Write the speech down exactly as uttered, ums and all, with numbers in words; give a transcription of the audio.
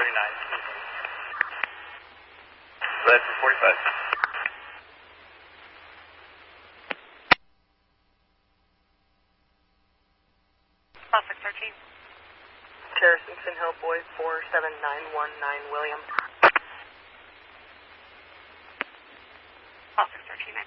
thirty-nine. Red for forty-five. Suffolk thirteen. Harrison Hillboy four seven nine one nine William. Suffolk thirteen.